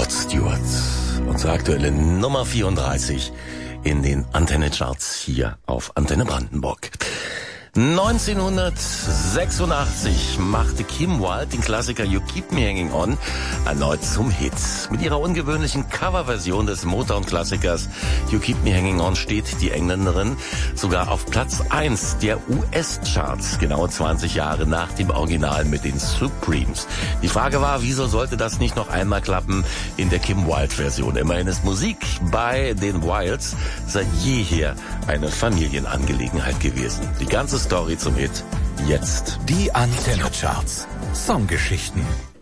Rod Stewart, unsere aktuelle Nummer 34 in den Antenne-Charts hier auf Antenne Brandenburg. 1986 machte Kim Wilde den Klassiker You Keep Me Hanging On erneut zum Hit. Mit ihrer ungewöhnlichen Coverversion des Motown-Klassikers You Keep Me Hanging On steht die Engländerin sogar auf Platz 1 der US-Charts, genau 20 Jahre nach dem Original mit den Supremes. Die Frage war, wieso sollte das nicht noch einmal klappen in der Kim Wilde-Version? Immerhin ist Musik bei den Wildes seit jeher eine Familienangelegenheit gewesen. Die ganze Story zum Hit jetzt. Die Antenne Charts. Songgeschichten.